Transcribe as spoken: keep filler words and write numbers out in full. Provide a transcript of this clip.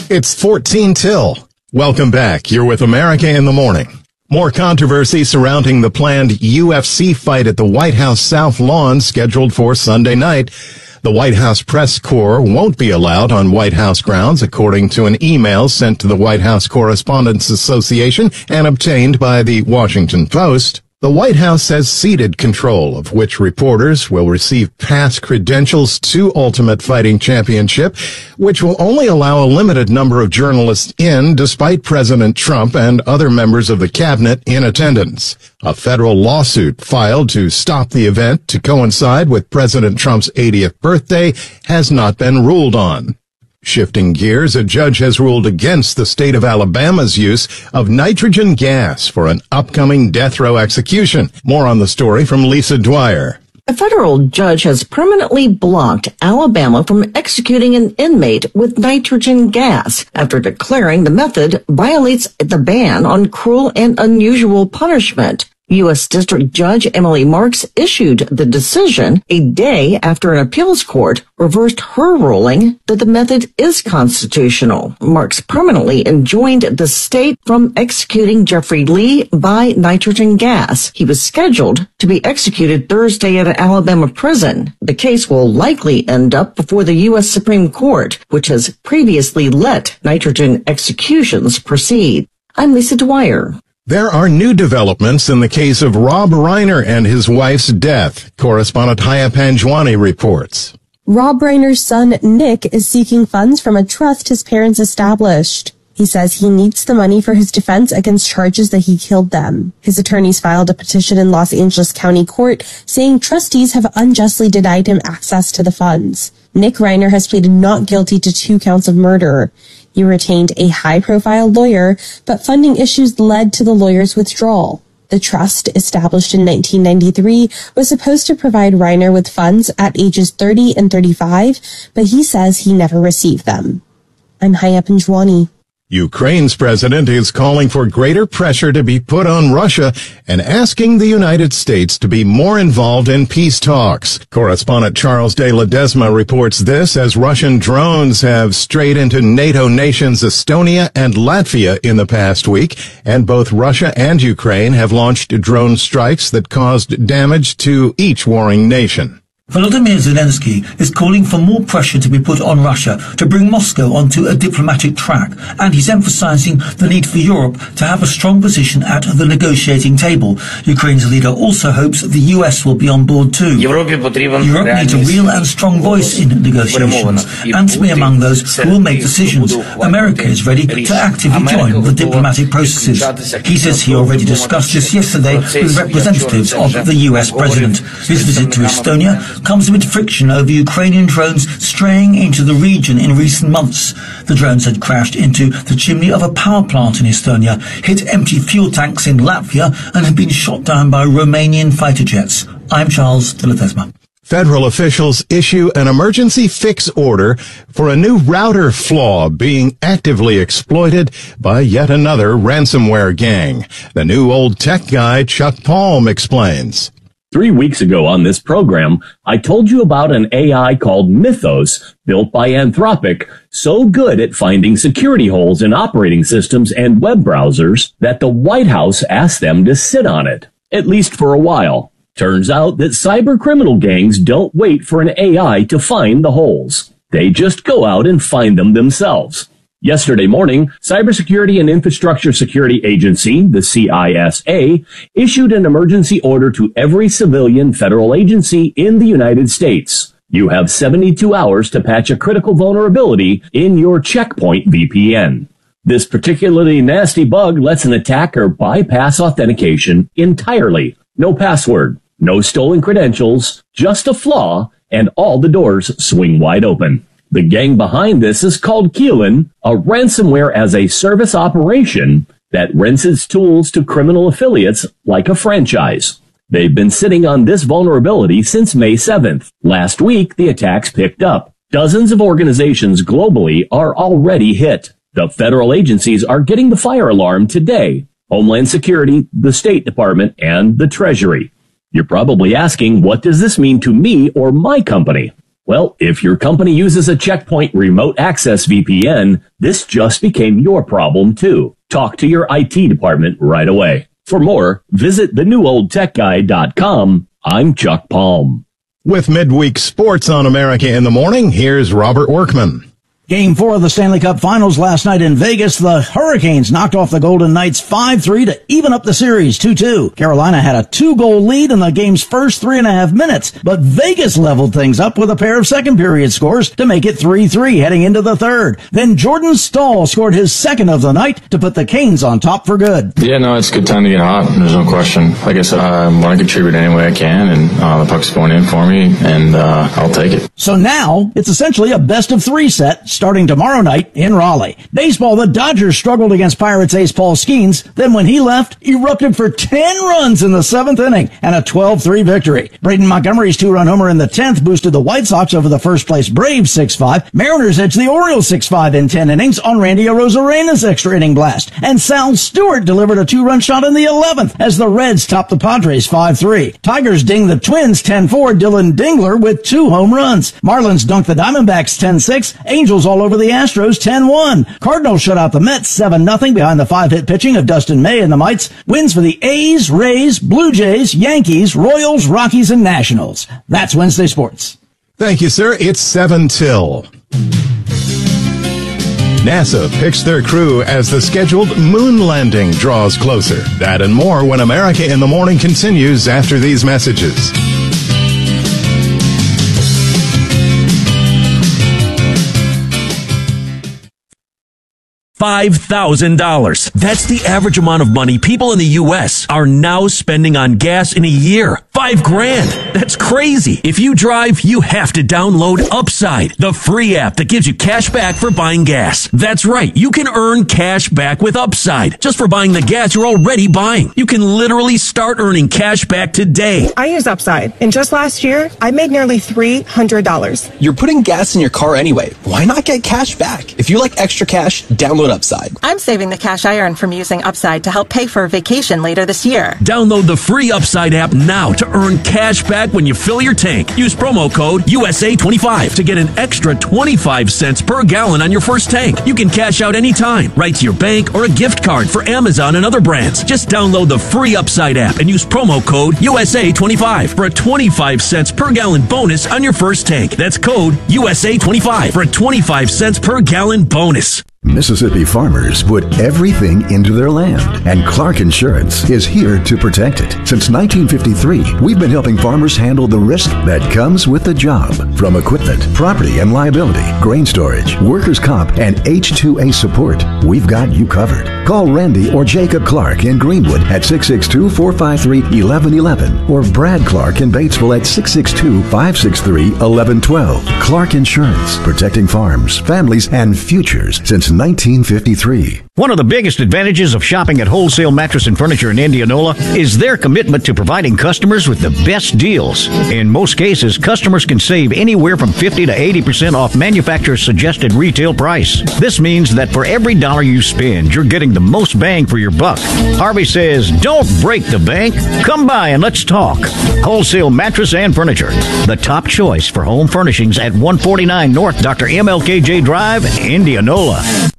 It's fourteen till. Welcome back. You're with America in the Morning. More controversy surrounding the planned U F C fight at the White House South Lawn scheduled for Sunday night. The White House press corps won't be allowed on White House grounds, according to an email sent to the White House Correspondents Association and obtained by the Washington Post. The White House has ceded control of which reporters will receive pass credentials to Ultimate Fighting Championship, which will only allow a limited number of journalists in, despite President Trump and other members of the cabinet in attendance. A federal lawsuit filed to stop the event to coincide with President Trump's eightieth birthday has not been ruled on. Shifting gears, a judge has ruled against the state of Alabama's use of nitrogen gas for an upcoming death row execution. More on the story from Lisa Dwyer. A federal judge has permanently blocked Alabama from executing an inmate with nitrogen gas after declaring the method violates the ban on cruel and unusual punishment. U S District Judge Emily Marks issued the decision a day after an appeals court reversed her ruling that the method is constitutional. Marks permanently enjoined the state from executing Jeffrey Lee by nitrogen gas. He was scheduled to be executed Thursday at an Alabama prison. The case will likely end up before the U S Supreme Court, which has previously let nitrogen executions proceed. I'm Lisa Dwyer. There are new developments in the case of Rob Reiner and his wife's death. Correspondent Haya Panjwani reports. Rob Reiner's son, Nick, is seeking funds from a trust his parents established. He says he needs the money for his defense against charges that he killed them. His attorneys filed a petition in Los Angeles County Court saying trustees have unjustly denied him access to the funds. Nick Reiner has pleaded not guilty to two counts of murder. He retained a high-profile lawyer, but funding issues led to the lawyer's withdrawal. The trust, established in nineteen ninety-three, was supposed to provide Reiner with funds at ages thirty and thirty-five, but he says he never received them. I'm Haya Panjwani. Ukraine's president is calling for greater pressure to be put on Russia and asking the United States to be more involved in peace talks. Correspondent Charles de Ledesma reports this as Russian drones have strayed into NATO nations Estonia and Latvia in the past week, and both Russia and Ukraine have launched drone strikes that caused damage to each warring nation. Volodymyr Zelensky is calling for more pressure to be put on Russia to bring Moscow onto a diplomatic track, and he's emphasizing the need for Europe to have a strong position at the negotiating table. Ukraine's leader also hopes the U S will be on board too. Europe needs a real and strong voice in negotiations, and to be among those who will make decisions. America is ready to actively join the diplomatic processes. He says he already discussed this yesterday with representatives of the U S president. His visit to Estonia comes amid friction over Ukrainian drones straying into the region in recent months. The drones had crashed into the chimney of a power plant in Estonia, hit empty fuel tanks in Latvia, and had been shot down by Romanian fighter jets. I'm Charles de Ledesma. Federal officials issue an emergency fix order for a new router flaw being actively exploited by yet another ransomware gang. The new old tech guy, Chuck Palm, explains. Three weeks ago on this program, I told you about an A I called Mythos, built by Anthropic, so good at finding security holes in operating systems and web browsers that the White House asked them to sit on it, at least for a while. Turns out that cyber criminal gangs don't wait for an A I to find the holes. They just go out and find them themselves. Yesterday morning, Cybersecurity and Infrastructure Security Agency, the C I S A, issued an emergency order to every civilian federal agency in the United States. You have seventy-two hours to patch a critical vulnerability in your Checkpoint V P N. This particularly nasty bug lets an attacker bypass authentication entirely. No password, no stolen credentials, just a flaw, and all the doors swing wide open. The gang behind this is called Keelan, a ransomware as a service operation that rents its tools to criminal affiliates like a franchise. They've been sitting on this vulnerability since May seventh. Last week, the attacks picked up. Dozens of organizations globally are already hit. The federal agencies are getting the fire alarm today. Homeland Security, the State Department, and the Treasury. You're probably asking, what does this mean to me or my company? Well, if your company uses a Checkpoint remote access V P N, this just became your problem too. Talk to your I T department right away. For more, visit the new old tech guy dot com. I'm Chuck Palm. With midweek sports on America in the Morning, here's Robert Workman. Game four of the Stanley Cup Finals last night in Vegas. The Hurricanes knocked off the Golden Knights five three to even up the series two two. Carolina had a two-goal lead in the game's first three and a half minutes, but Vegas leveled things up with a pair of second-period scores to make it three three heading into the third. Then Jordan Staal scored his second of the night to put the Canes on top for good. Yeah, no, it's a good time to get hot. There's no question. Like I said, I want to contribute any way I can, and uh, the puck's going in for me, and uh, I'll take it. So now it's essentially a best-of-three set starting tomorrow night in Raleigh. Baseball, the Dodgers struggled against Pirates ace Paul Skeens. Then when he left, erupted for ten runs in the seventh inning and a twelve three victory. Braden Montgomery's two-run homer in the tenth boosted the White Sox over the first-place Braves six five. Mariners edged the Orioles six five in ten innings on Randy Arozarena's extra inning blast. And Sal Stewart delivered a two-run shot in the eleventh as the Reds topped the Padres five three. Tigers dinged the Twins ten four. Dylan Dingler with two home runs. Marlins dunked the Diamondbacks ten six. Angels all over the Astros ten one. Cardinals shut out the Mets seven nothing behind the five-hit pitching of Dustin May and the Mites. Wins for the A's, Rays, Blue Jays, Yankees, Royals, Rockies, and Nationals. That's Wednesday Sports. Thank you, sir. It's seven till. NASA picks their crew as the scheduled moon landing draws closer. That and more when America in the Morning continues after these messages. five thousand dollars. That's the average amount of money people in the U S are now spending on gas in a year. Five grand. That's crazy. If you drive, you have to download Upside, the free app that gives you cash back for buying gas. That's right. You can earn cash back with Upside just for buying the gas you're already buying. You can literally start earning cash back today. I use Upside, and just last year, I made nearly three hundred dollars. You're putting gas in your car anyway. Why not get cash back? If you like extra cash, download Upside. I'm saving the cash I earn from using Upside to help pay for a vacation later this year. Download the free Upside app now to earn cash back when you fill your tank. Use promo code U S A twenty-five to get an extra twenty-five cents per gallon on your first tank. You can cash out anytime, right to your bank or a gift card for Amazon and other brands. Just download the free Upside app and use promo code U S A twenty-five for a twenty-five cents per gallon bonus on your first tank. That's code U S A twenty-five for a twenty-five cents per gallon bonus. Mississippi farmers put everything into their land, and Clark Insurance is here to protect it. Since nineteen fifty-three, we've been helping farmers handle the risk that comes with the job. From equipment, property and liability, grain storage, workers' comp, and H two A support, we've got you covered. Call Randy or Jacob Clark in Greenwood at six six two, four five three, one one one one or Brad Clark in Batesville at six six two, five six three, one one one two. Clark Insurance, protecting farms, families, and futures since nineteen fifty-three. One of the biggest advantages of shopping at Wholesale Mattress and Furniture in Indianola is their commitment to providing customers with the best deals. In most cases, customers can save anywhere from fifty to eighty percent off manufacturer's suggested retail price. This means that for every dollar you spend, you're getting the most bang for your buck. Harvey says, don't break the bank. Come by and let's talk. Wholesale Mattress and Furniture, the top choice for home furnishings at one forty-nine North Doctor M L K J Drive, Indianola.